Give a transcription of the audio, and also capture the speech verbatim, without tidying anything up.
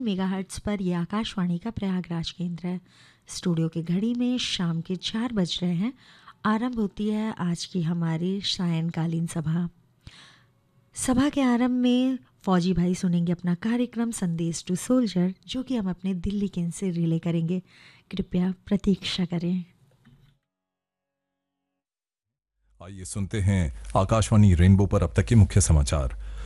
Megahertz पर ये आकाशवाणी का प्रयागराज केंद्र है। स्टूडियो की घड़ी में शाम के चार बज रहे हैं। आरंभ होती है आज की हमारी सायंकालीन सभा। सभा के आरंभ में फौजी भाई सुनेंगे अपना कार्यक्रम संदेश टू सोल्जर, जो कि हम अपने दिल्ली केंद्र से रिले करेंगे। कृपया प्रतीक्षा करें। आइए सुनते हैं आकाशवाणी रेनबो पर अब तक के मुख्य समाचार।